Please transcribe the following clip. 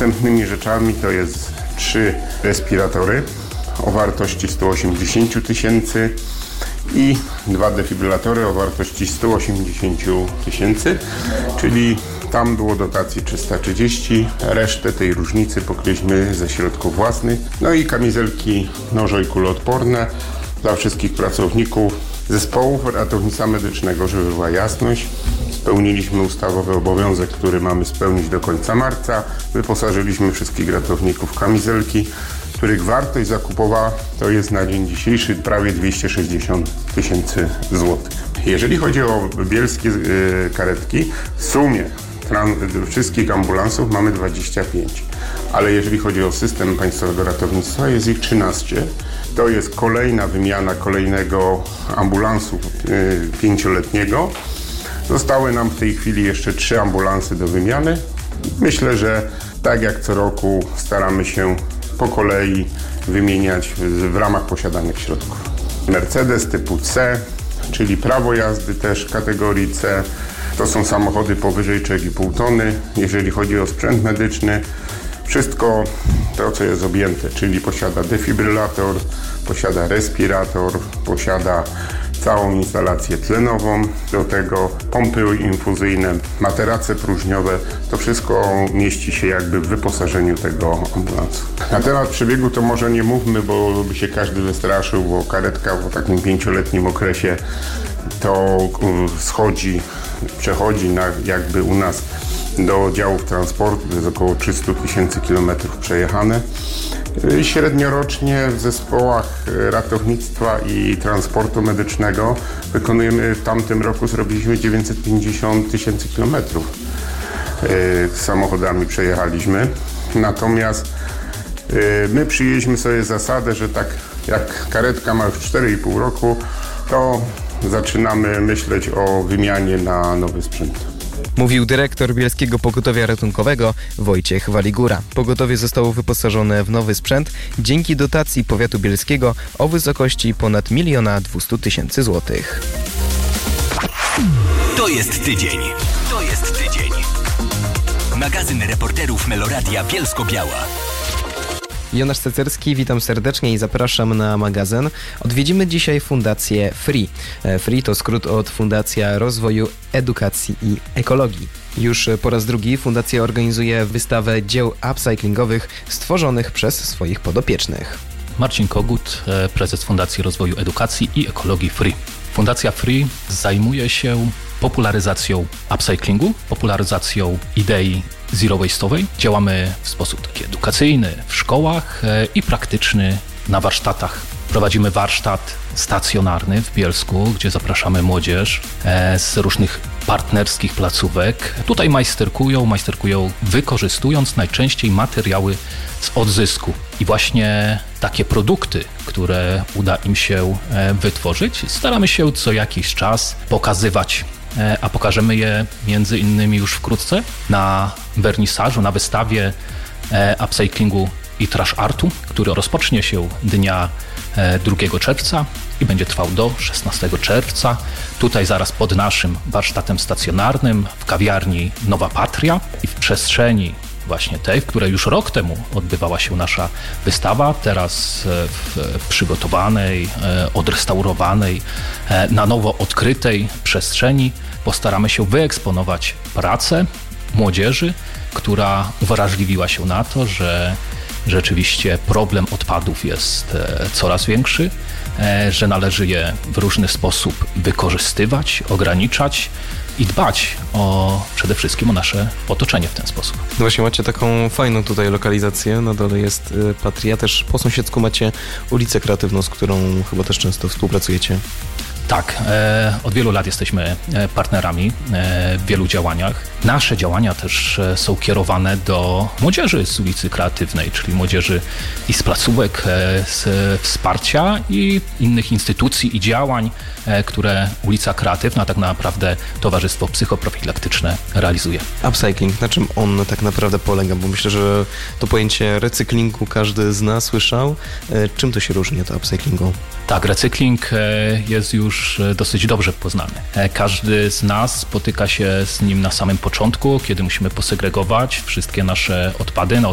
Następnymi rzeczami to jest 3 respiratory o wartości 180 tysięcy i 2 defibrylatory o wartości 180 tysięcy, czyli tam było dotacji 330, resztę tej różnicy pokryliśmy ze środków własnych. No i kamizelki nożo- i kuloodporne dla wszystkich pracowników zespołów ratownictwa medycznego, żeby była jasność. Spełniliśmy ustawowy obowiązek, który mamy spełnić do końca marca. Wyposażyliśmy wszystkich ratowników w kamizelki, których wartość zakupowa to jest na dzień dzisiejszy prawie 260 tysięcy złotych. Jeżeli chodzi o bielskie karetki, w sumie wszystkich ambulansów mamy 25, ale jeżeli chodzi o system państwowego ratownictwa, jest ich 13. To jest kolejna wymiana kolejnego ambulansu 5-letniego. Zostały nam w tej chwili jeszcze 3 ambulansy do wymiany. Myślę, że tak jak co roku staramy się po kolei wymieniać w ramach posiadanych środków. Mercedes typu C, czyli prawo jazdy też kategorii C. To są samochody powyżej 3,5 tony. Jeżeli chodzi o sprzęt medyczny, wszystko to, co jest objęte, czyli posiada defibrylator, posiada respirator, posiada całą instalację tlenową, do tego pompy infuzyjne, materace próżniowe, to wszystko mieści się jakby w wyposażeniu tego ambulansu. Na temat przebiegu to może nie mówmy, bo by się każdy wystraszył, bo karetka w takim 5-letnim okresie to przechodzi jakby u nas do działów transportu, to jest około 300 tysięcy kilometrów przejechane. Średniorocznie w zespołach ratownictwa i transportu medycznego wykonujemy, w tamtym roku zrobiliśmy 950 tysięcy kilometrów. Samochodami przejechaliśmy. Natomiast my przyjęliśmy sobie zasadę, że tak jak karetka ma już 4,5 roku, to zaczynamy myśleć o wymianie na nowy sprzęt. Mówił dyrektor Bielskiego Pogotowia Ratunkowego Wojciech Waligura. Pogotowie zostało wyposażone w nowy sprzęt dzięki dotacji powiatu bielskiego o wysokości ponad 1 200 000 złotych. To jest tydzień. Magazyn reporterów Meloradia Bielsko-Biała. Jonasz Cecerski, witam serdecznie i zapraszam na magazyn. Odwiedzimy dzisiaj Fundację FREE. FREE to skrót od Fundacja Rozwoju Edukacji i Ekologii. Już po raz drugi fundacja organizuje wystawę dzieł upcyclingowych stworzonych przez swoich podopiecznych. Marcin Kogut, prezes Fundacji Rozwoju Edukacji i Ekologii FREE. Fundacja FREE zajmuje się popularyzacją upcyclingu, popularyzacją idei zero waste'owej. Działamy w sposób taki edukacyjny w szkołach i praktyczny na warsztatach. Prowadzimy warsztat stacjonarny w Bielsku, gdzie zapraszamy młodzież z różnych partnerskich placówek. Tutaj majsterkują wykorzystując najczęściej materiały z odzysku. I właśnie takie produkty, które uda im się wytworzyć, staramy się co jakiś czas pokazywać. A pokażemy je między innymi już wkrótce na wernisażu, na wystawie upcyclingu i trash artu, który rozpocznie się dnia 2 czerwca i będzie trwał do 16 czerwca. Tutaj zaraz pod naszym warsztatem stacjonarnym w kawiarni Nowa Patria i w przestrzeni właśnie tej, w której już rok temu odbywała się nasza wystawa, teraz w przygotowanej, odrestaurowanej, na nowo odkrytej przestrzeni postaramy się wyeksponować pracę młodzieży, która uwrażliwiła się na to, że rzeczywiście problem odpadów jest coraz większy, że należy je w różny sposób wykorzystywać, ograniczać i dbać przede wszystkim o nasze otoczenie w ten sposób. No właśnie macie taką fajną tutaj lokalizację, na dole jest Patria, też po sąsiedzku macie ulicę Kreatywną, z którą chyba też często współpracujecie. Tak, od wielu lat jesteśmy partnerami w wielu działaniach. Nasze działania też są kierowane do młodzieży z ulicy Kreatywnej, czyli młodzieży i z placówek, z wsparcia i innych instytucji i działań, które ulica Kreatywna, tak naprawdę Towarzystwo Psychoprofilaktyczne realizuje. Upcycling, na czym on tak naprawdę polega? Bo myślę, że to pojęcie recyklingu każdy z nas słyszał. Czym to się różni od upcyclingu? Tak, recykling jest już dosyć dobrze poznany. Każdy z nas spotyka się z nim na samym początku, kiedy musimy posegregować wszystkie nasze odpady.